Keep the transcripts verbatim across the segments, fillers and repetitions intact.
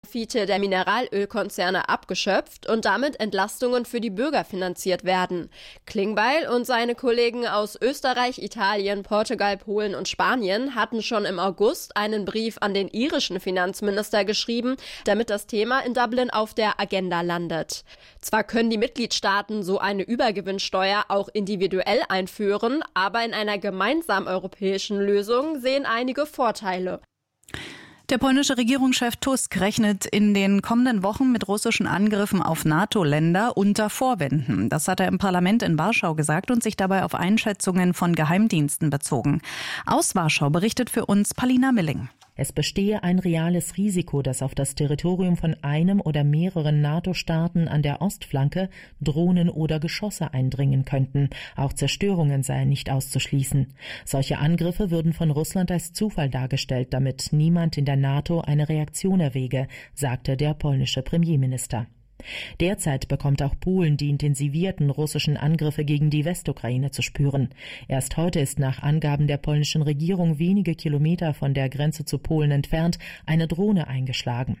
Profite der Mineralölkonzerne abgeschöpft und damit Entlastungen für die Bürger finanziert werden. Klingbeil und seine Kollegen aus Österreich, Italien, Portugal, Polen und Spanien hatten schon im August einen Brief an den irischen Finanzminister geschrieben, damit das Thema in Dublin auf der Agenda landet. Zwar können die Mitgliedstaaten so eine Übergewinnsteuer auch individuell einführen, aber in einer gemeinsamen europäischen Lösung sehen einige Vorteile. Der polnische Regierungschef Tusk rechnet in den kommenden Wochen mit russischen Angriffen auf NATO-Länder unter Vorwänden. Das hat er im Parlament in Warschau gesagt und sich dabei auf Einschätzungen von Geheimdiensten bezogen. Aus Warschau berichtet für uns Palina Milling. Es bestehe ein reales Risiko, dass auf das Territorium von einem oder mehreren NATO-Staaten an der Ostflanke Drohnen oder Geschosse eindringen könnten. Auch Zerstörungen seien nicht auszuschließen. Solche Angriffe würden von Russland als Zufall dargestellt, damit niemand in der NATO eine Reaktion erwäge, sagte der polnische Premierminister. Derzeit bekommt auch Polen die intensivierten russischen Angriffe gegen die Westukraine zu spüren. Erst heute ist nach Angaben der polnischen Regierung wenige Kilometer von der Grenze zu Polen entfernt eine Drohne eingeschlagen.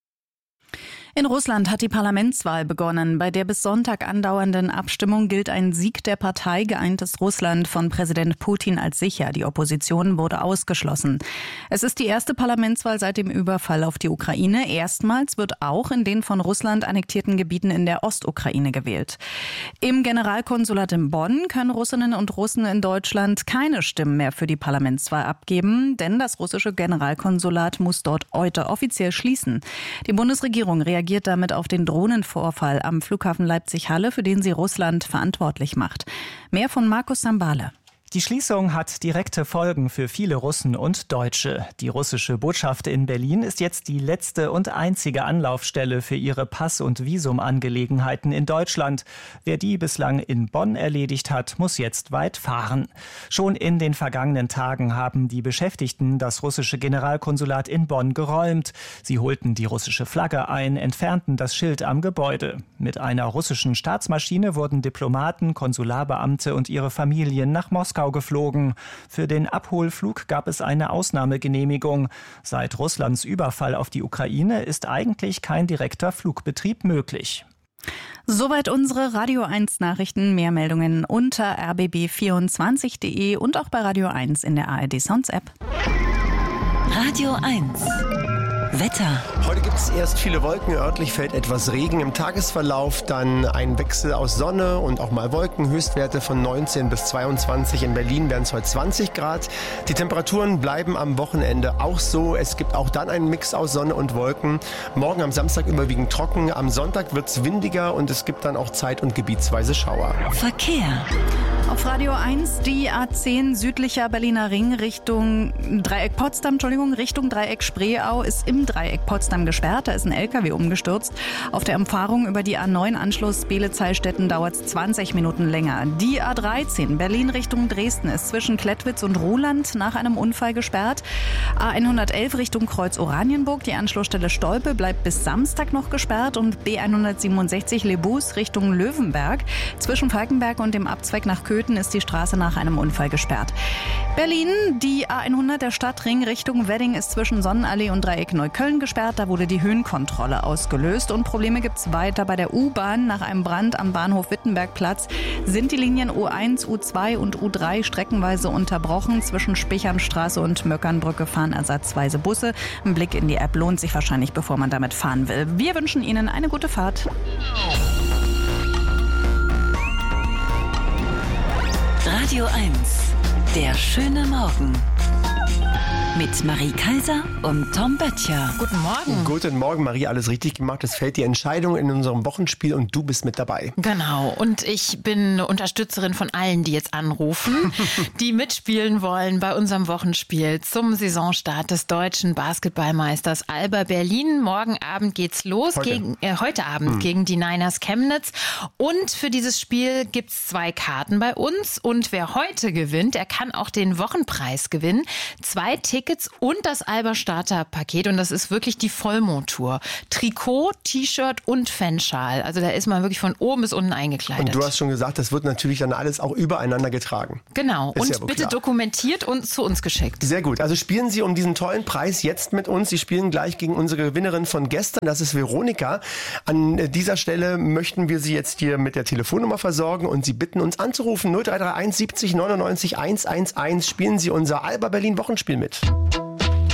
In Russland hat die Parlamentswahl begonnen. Bei der bis Sonntag andauernden Abstimmung gilt ein Sieg der Partei Geeintes Russland von Präsident Putin als sicher. Die Opposition wurde ausgeschlossen. Es ist die erste Parlamentswahl seit dem Überfall auf die Ukraine. Erstmals wird auch in den von Russland annektierten Gebieten in der Ostukraine gewählt. Im Generalkonsulat in Bonn können Russinnen und Russen in Deutschland keine Stimmen mehr für die Parlamentswahl abgeben, denn das russische Generalkonsulat muss dort heute offiziell schließen. Die Bundesregierung reagiert reagiert damit auf den Drohnenvorfall am Flughafen Leipzig-Halle, für den sie Russland verantwortlich macht. Mehr von Markus Sambale. Die Schließung hat direkte Folgen für viele Russen und Deutsche. Die russische Botschaft in Berlin ist jetzt die letzte und einzige Anlaufstelle für ihre Pass- und Visumangelegenheiten in Deutschland. Wer die bislang in Bonn erledigt hat, muss jetzt weit fahren. Schon in den vergangenen Tagen haben die Beschäftigten das russische Generalkonsulat in Bonn geräumt. Sie holten die russische Flagge ein, entfernten das Schild am Gebäude. Mit einer russischen Staatsmaschine wurden Diplomaten, Konsularbeamte und ihre Familien nach Moskau geflogen. Für den Abholflug gab es eine Ausnahmegenehmigung. Seit Russlands Überfall auf die Ukraine ist eigentlich kein direkter Flugbetrieb möglich. Soweit unsere Radio eins Nachrichten. Mehr Meldungen unter r b b vierundzwanzig punkt d e und auch bei Radio eins in der A R D Sounds App. Radio eins Wetter. Heute gibt es erst viele Wolken, örtlich fällt etwas Regen. Im Tagesverlauf dann ein Wechsel aus Sonne und auch mal Wolken. Höchstwerte von neunzehn bis zweiundzwanzig. In Berlin werden es heute zwanzig Grad. Die Temperaturen bleiben am Wochenende auch so. Es gibt auch dann einen Mix aus Sonne und Wolken. Morgen am Samstag überwiegend trocken. Am Sonntag wird es windiger und es gibt dann auch zeit- und gebietsweise Schauer. Verkehr. Auf Radio eins die A zehn südlicher Berliner Ring Richtung Dreieck Potsdam, Entschuldigung, Richtung Dreieck Spreeau ist im Dreieck Potsdam gesperrt. Da ist ein L K W umgestürzt. Auf der Umfahrung über die A neun Anschluss Beelitz-Heilstätten dauert es zwanzig Minuten länger. Die A dreizehn Berlin Richtung Dresden ist zwischen Klettwitz und Ruhland nach einem Unfall gesperrt. A hundertelf Richtung Kreuz Oranienburg. Die Anschlussstelle Stolpe bleibt bis Samstag noch gesperrt und B hundertsiebenundsechzig Lebus Richtung Löwenberg. Zwischen Falkenberg und dem Abzweig nach Köthen ist die Straße nach einem Unfall gesperrt. Berlin, die A hundert der Stadtring Richtung Wedding ist zwischen Sonnenallee und Dreieck Neukölln gesperrt. Da wurde die Höhenkontrolle ausgelöst und Probleme gibt es weiter bei der U-Bahn. Nach einem Brand am Bahnhof Wittenbergplatz sind die Linien U eins, U zwei und U drei streckenweise unterbrochen. Zwischen Spichernstraße und Möckernbrücke fahren ersatzweise Busse. Ein Blick in die App lohnt sich wahrscheinlich, bevor man damit fahren will. Wir wünschen Ihnen eine gute Fahrt. Radio eins, der schöne Morgen. Mit Marie Kaiser und Tom Böttcher. Guten Morgen. Guten Morgen, Marie. Alles richtig gemacht. Es fällt die Entscheidung in unserem Wochenspiel und du bist mit dabei. Genau. Und ich bin Unterstützerin von allen, die jetzt anrufen, die mitspielen wollen bei unserem Wochenspiel zum Saisonstart des deutschen Basketballmeisters Alba Berlin. Morgen Abend geht's los. Heute, gegen, äh, heute Abend hm. gegen die Niners Chemnitz. Und für dieses Spiel gibt's zwei Karten bei uns. Und wer heute gewinnt, der kann auch den Wochenpreis gewinnen. Zwei Tickets Tickets und das Alba Starter Paket. Und das ist wirklich die Vollmontur. Trikot, T-Shirt und Fanschal. Also da ist man wirklich von oben bis unten eingekleidet. Und du hast schon gesagt, das wird natürlich dann alles auch übereinander getragen. Genau. Ist und ja wohl bitte klar. dokumentiert und zu uns geschickt. Sehr gut. Also spielen Sie um diesen tollen Preis jetzt mit uns. Sie spielen gleich gegen unsere Gewinnerin von gestern. Das ist Veronika. An dieser Stelle möchten wir Sie jetzt hier mit der Telefonnummer versorgen und Sie bitten uns anzurufen. null drei drei eins siebzig neunundneunzig hundertunelf. Spielen Sie unser Alba Berlin Wochenspiel mit.